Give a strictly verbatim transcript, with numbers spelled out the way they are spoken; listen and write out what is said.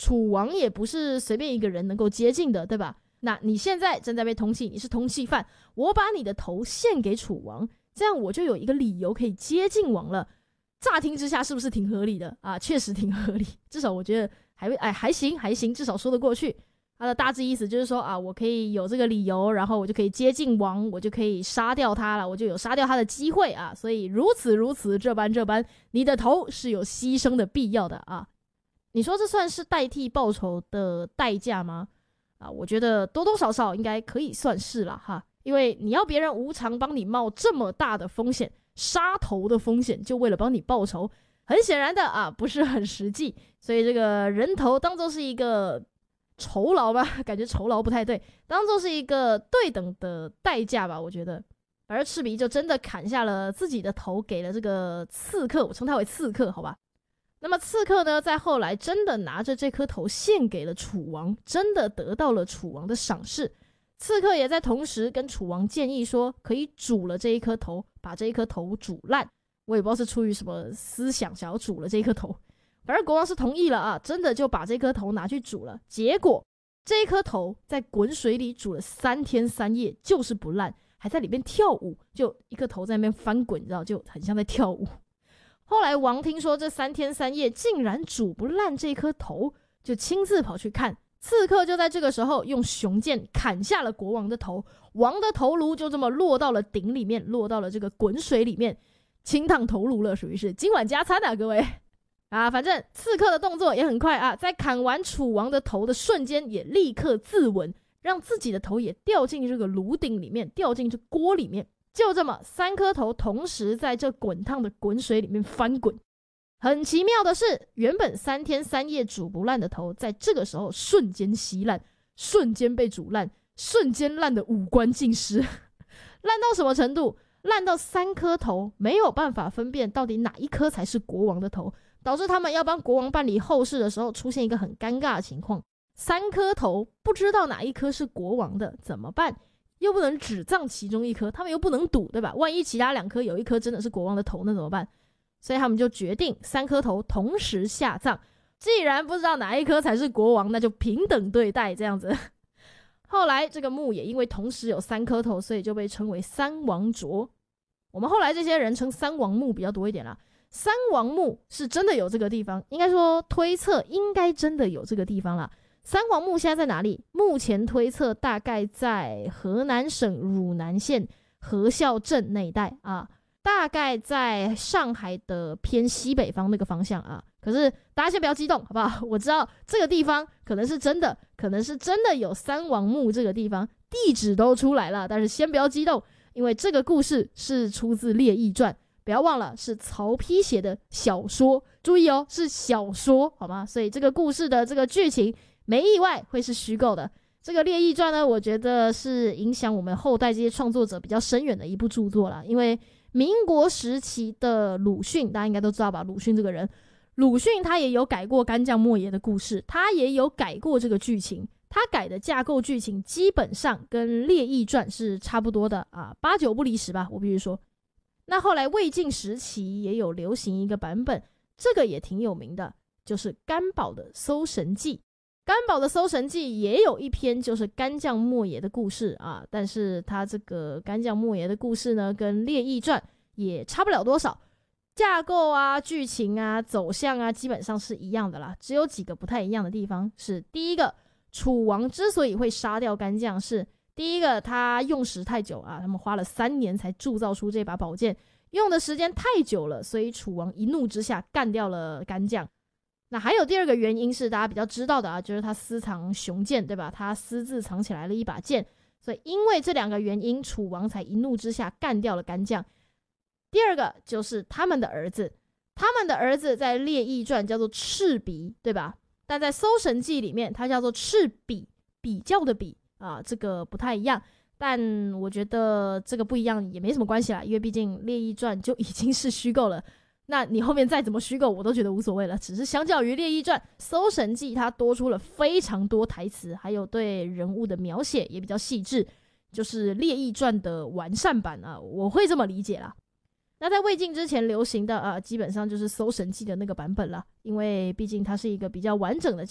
楚王也不是随便一个人能够接近的，对吧？那你现在正在被通缉，你是通缉犯，我把你的头献给楚王，这样我就有一个理由可以接近王了。乍听之下是不是挺合理的啊？确实挺合理，至少我觉得还哎还行还行，至少说得过去。他的大致意思就是说啊，我可以有这个理由，然后我就可以接近王，我就可以杀掉他了，我就有杀掉他的机会啊。所以如此如此，这般这般，你的头是有牺牲的必要的啊。你说这算是代替报仇的代价吗？啊，我觉得多多少少应该可以算是啦哈，因为你要别人无偿帮你冒这么大的风险，杀头的风险，就为了帮你报仇，很显然的啊，不是很实际。所以这个人头当作是一个酬劳吧，感觉酬劳不太对，当作是一个对等的代价吧，我觉得。而赤鼻就真的砍下了自己的头，给了这个刺客，我称他为刺客，好吧。那么刺客呢，在后来真的拿着这颗头献给了楚王，真的得到了楚王的赏识。刺客也在同时跟楚王建议说，可以煮了这一颗头，把这一颗头煮烂。我也不知道是出于什么思想想要煮了这一颗头，反正国王是同意了啊，真的就把这颗头拿去煮了。结果这一颗头在滚水里煮了三天三夜，就是不烂，还在里面跳舞，就一颗头在那边翻滚，你知道，就很像在跳舞。后来王听说这三天三夜竟然煮不烂这颗头，就亲自跑去看。刺客就在这个时候用雄剑砍下了国王的头，王的头颅就这么落到了鼎里面，落到了这个滚水里面，清烫头颅了，属于是今晚加餐啊，各位啊！反正刺客的动作也很快啊，在砍完楚王的头的瞬间，也立刻自刎，让自己的头也掉进这个炉鼎里面，掉进这锅里面。就这么三颗头同时在这滚烫的滚水里面翻滚。很奇妙的是，原本三天三夜煮不烂的头，在这个时候瞬间稀烂，瞬间被煮烂，瞬间烂的五官尽失。烂到什么程度？烂到三颗头没有办法分辨到底哪一颗才是国王的头，导致他们要帮国王办理后事的时候出现一个很尴尬的情况。三颗头不知道哪一颗是国王的，怎么办？又不能只葬其中一颗，他们又不能赌，对吧？万一其他两颗有一颗真的是国王的头，那怎么办？所以他们就决定三颗头同时下葬。既然不知道哪一颗才是国王，那就平等对待这样子。后来这个墓也因为同时有三颗头，所以就被称为三王斫。我们后来这些人称三王墓比较多一点啦。三王墓是真的有这个地方，应该说推测应该真的有这个地方啦。三王墓现在在哪里？目前推测大概在河南省汝南县河孝镇那一带啊，大概在上海的偏西北方那个方向啊。可是大家先不要激动，好不好？我知道这个地方可能是真的，可能是真的有三王墓这个地方，地址都出来了，但是先不要激动，因为这个故事是出自《列异传》，不要忘了是曹丕写的小说，注意哦，是小说，好吗？所以这个故事的这个剧情没意外会是虚构的。这个《列异传》呢，我觉得是影响我们后代这些创作者比较深远的一部著作啦。因为民国时期的鲁迅，大家应该都知道吧？鲁迅这个人，鲁迅他也有改过干将莫邪的故事，他也有改过这个剧情，他改的架构剧情基本上跟《列异传》是差不多的啊，八九不离十吧，我必须说。那后来魏晋时期也有流行一个版本，这个也挺有名的，就是甘宝的《搜神记》。甘宝的《搜神记》也有一篇就是干将莫邪的故事啊，但是他这个干将莫邪的故事呢，跟《列异传》也差不了多少，架构啊、剧情啊、走向啊，基本上是一样的啦。只有几个不太一样的地方是：第一个，楚王之所以会杀掉干将，是第一个他用时太久啊，他们花了三年才铸造出这把宝剑，用的时间太久了，所以楚王一怒之下干掉了干将。那还有第二个原因是大家比较知道的啊，就是他私藏雄剑，对吧？他私自藏起来了一把剑，所以因为这两个原因，楚王才一怒之下干掉了干将。第二个就是他们的儿子，他们的儿子在《列异传》叫做赤鼻，对吧？但在《搜神记》里面，它叫做赤比，比较的比啊，这个不太一样。但我觉得这个不一样也没什么关系啦，因为毕竟《列异传》就已经是虚构了。那你后面再怎么虚构我都觉得无所谓了，只是相较于《列异传》，《搜神记》它多出了非常多台词，还有对人物的描写也比较细致，就是《列异传》的完善版啊，我会这么理解啦。那在魏晋之前流行的啊，基本上就是《搜神记》的那个版本啦，因为毕竟它是一个比较完整的